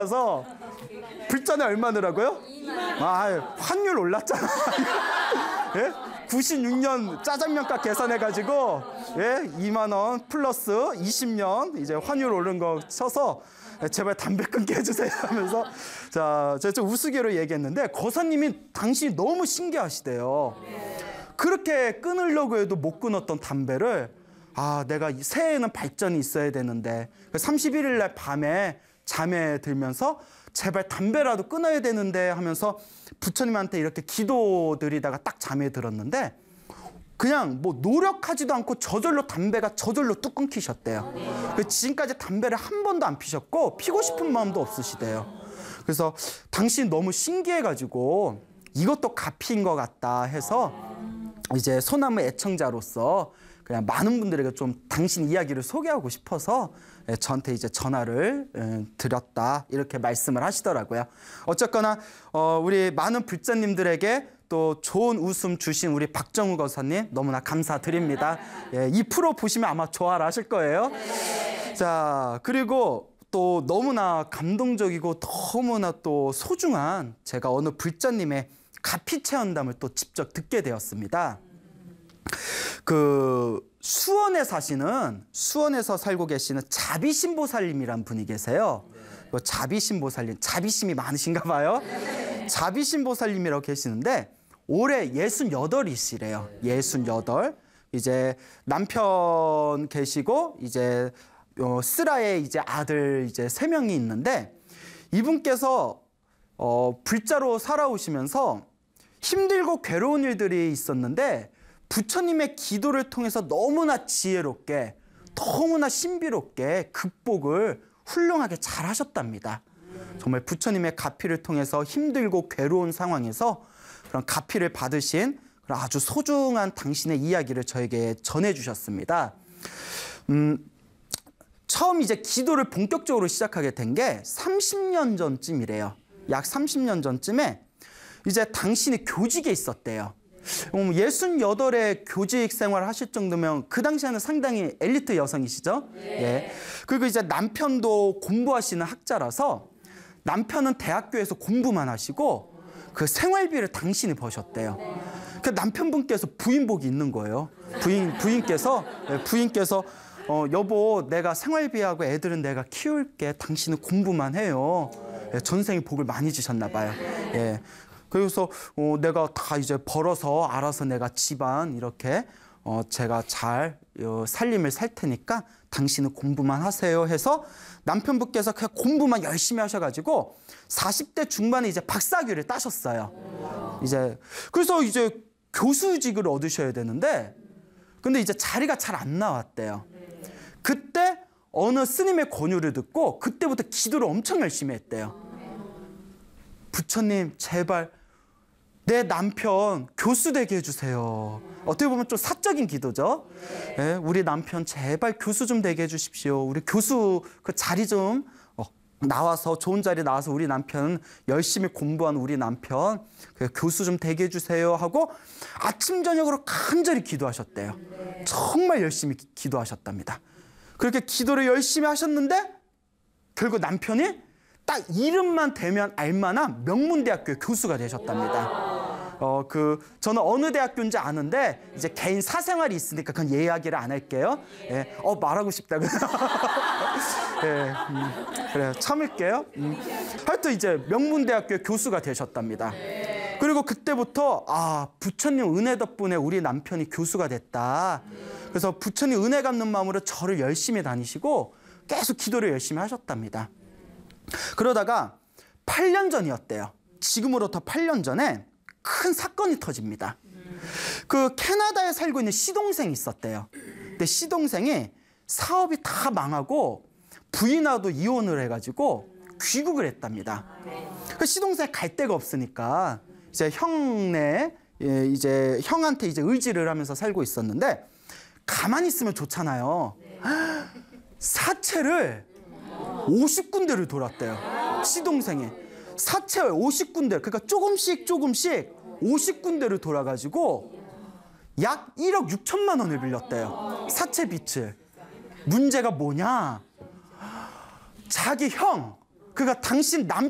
그래서 불전에 얼마더라고요? 아, 환율 올랐잖아. 예? 96년 짜장면값 계산해가지고 예? 2만 원 플러스 20년 이제 환율 오른 거 쳐서 제발 담배 끊게 해주세요 하면서 자, 제가 좀 우스개로 얘기했는데 거사님이 당신이 너무 신기하시대요. 그렇게 끊으려고 해도 못 끊었던 담배를 아, 내가 새해에는 발전이 있어야 되는데 31일 날 밤에 잠에 들면서 제발 담배라도 끊어야 되는데 하면서 부처님한테 이렇게 기도드리다가 딱 잠에 들었는데 그냥 뭐 노력하지도 않고 저절로 담배가 저절로 뚝 끊기셨대요. 지금까지 담배를 한 번도 안 피셨고 피고 싶은 마음도 없으시대요. 그래서 당신 너무 신기해가지고 이것도 가피인 것 같다 해서 이제 소나무 애청자로서 그냥 많은 분들에게 좀 당신 이야기를 소개하고 싶어서 저한테 이제 전화를 드렸다 이렇게 말씀을 하시더라고요. 어쨌거나 우리 많은 불자님들에게 또 좋은 웃음 주신 우리 박정우 거사님 너무나 감사드립니다. 예, 이 프로 보시면 아마 좋아를 하실 거예요. 자, 그리고 또 너무나 감동적이고 너무나 또 소중한 제가 어느 불자님의 가피 체험담을 또 직접 듣게 되었습니다. 그 수원에서 살고 계시는 자비신보살님이란 분이 계세요. 자비신보살님, 자비심이 많으신가 봐요. 자비신보살님이라고 계시는데 올해 68이시래요. 68. 이제 남편 계시고 이제 쓰라에 이제 아들 이제 3명이 있는데 이분께서 불자로 살아오시면서 힘들고 괴로운 일들이 있었는데 부처님의 기도를 통해서 너무나 지혜롭게 너무나 신비롭게 극복을 훌륭하게 잘 하셨답니다. 정말 부처님의 가피를 통해서 힘들고 괴로운 상황에서 그런 가피를 받으신 그런 아주 소중한 당신의 이야기를 저에게 전해주셨습니다. 처음 이제 기도를 본격적으로 시작하게 된 게 30년 전쯤이래요. 약 30년 전쯤에 이제 당신이 교직에 있었대요. 68에 교직 생활을 하실 정도면 그 당시에는 상당히 엘리트 여성이시죠. 예. 그리고 이제 남편도 공부하시는 학자라서 남편은 대학교에서 공부만 하시고 그 생활비를 당신이 버셨대요. 그 남편분께서 부인복이 있는 거예요. 부인께서 여보 내가 생활비하고 애들은 내가 키울게. 당신은 공부만 해요. 예, 전생에 복을 많이 주셨나 봐요. 예. 그래서 내가 다 이제 벌어서 알아서 내가 집안 이렇게 제가 잘 살림을 살 테니까 당신은 공부만 하세요 해서 남편분께서 그냥 공부만 열심히 하셔가지고 40대 중반에 이제 박사학위를 따셨어요. 이제 그래서 이제 교수직을 얻으셔야 되는데 근데 이제 자리가 잘 안 나왔대요. 그때 어느 스님의 권유를 듣고 그때부터 기도를 엄청 열심히 했대요. 부처님 제발 내 남편 교수 되게 해주세요. 어떻게 보면 좀 사적인 기도죠. 네, 우리 남편 제발 교수 좀 되게 해주십시오. 우리 교수 그 자리 좀 나와서 좋은 자리 나와서 우리 남편 열심히 공부한 우리 남편 그 교수 좀 되게 해주세요 하고 아침 저녁으로 간절히 기도하셨대요. 정말 열심히 기도하셨답니다. 그렇게 기도를 열심히 하셨는데 결국 남편이 딱 이름만 대면 알만한 명문대학교 교수가 되셨답니다. 저는 어느 대학교인지 아는데 이제 개인 사생활이 있으니까 그건 이야기를 안 할게요. 예, 말하고 싶다. 예, 그래 참을게요. 하여튼 이제 명문대학교 교수가 되셨답니다. 그리고 그때부터 부처님 은혜 덕분에 우리 남편이 교수가 됐다. 그래서 부처님 은혜 갚는 마음으로 절을 열심히 다니시고 계속 기도를 열심히 하셨답니다. 그러다가 8년 전이었대요. 지금으로부터 8년 전에 큰 사건이 터집니다. 그 캐나다에 살고 있는 시동생이 있었대요. 근데 시동생이 사업이 다 망하고 부인하고도 이혼을 해가지고 귀국을 했답니다. 그 시동생 갈 데가 없으니까 이제 형한테 이제 의지를 하면서 살고 있었는데 가만히 있으면 좋잖아요. 사채를 50군데를 돌았대요. 시동생이 사채 50군데 그러니까 조금씩 50군데를 돌아가지고 약 1억 6천만 원을 빌렸대요. 사채 빚을. 문제가 뭐냐? 자기 형 그러니까 당신